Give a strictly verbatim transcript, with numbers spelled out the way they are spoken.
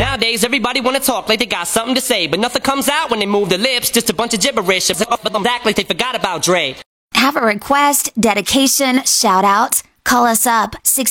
Nowadays, everybody wanna talk like they got something to say, but nothing comes out when they move their lips, just a bunch of gibberish. Act like they forgot about Dre. Have a request, dedication, shout out? Call us up six